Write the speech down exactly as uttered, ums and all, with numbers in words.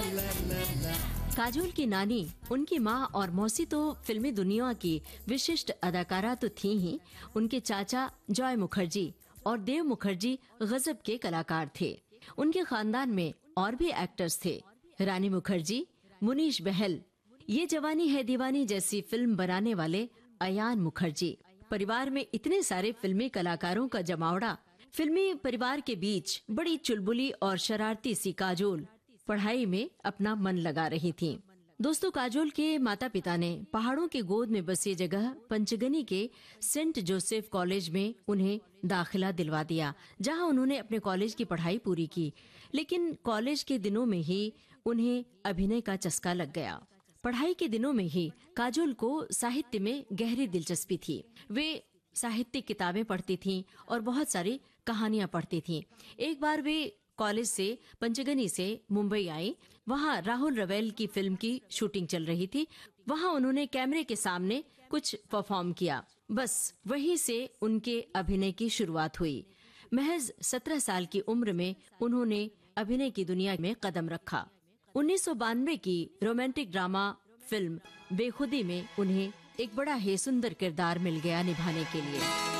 काजोल की नानी, उनकी माँ और मौसी तो फिल्मी दुनिया की विशिष्ट अदाकारा तो थी ही, उनके चाचा जॉय मुखर्जी और देव मुखर्जी गजब के कलाकार थे। उनके खानदान में और भी एक्टर्स थे, रानी मुखर्जी, मुनीश बहल, ये जवानी है दीवानी जैसी फिल्म बनाने वाले अयान मुखर्जी। परिवार में इतने सारे फिल्मी कलाकारों का जमावड़ा। फिल्मी परिवार के बीच बड़ी चुलबुली और शरारती सी काजोल पढ़ाई में अपना मन लगा रही थी। दोस्तों, काजोल के माता पिता ने पहाड़ों के गोद में बसी जगह पंचगनी के सेंट जोसेफ कॉलेज में उन्हें दाखिला दिलवा दिया, जहां उन्होंने अपने कॉलेज की पढ़ाई पूरी की। लेकिन कॉलेज के दिनों में ही उन्हें अभिनय का चस्का लग गया। पढ़ाई के दिनों में ही काजोल को साहित्य में गहरी दिलचस्पी थी। वे साहित्यिक किताबें पढ़ती थीं और बहुत सारी कहानियां पढ़ती थीं। एक बार वे कॉलेज से पंचगनी से मुंबई आई। वहां राहुल रवेल की फिल्म की शूटिंग चल रही थी। वहां उन्होंने कैमरे के सामने कुछ परफॉर्म किया। बस वहीं से उनके अभिनय की शुरुआत हुई। महज सत्रह साल की उम्र में उन्होंने अभिनय की दुनिया में कदम रखा। उन्नीस सौ बानवे की रोमांटिक ड्रामा फिल्म बेखुदी में उन्हें एक बड़ा ही सुंदर किरदार मिल गया निभाने के लिए।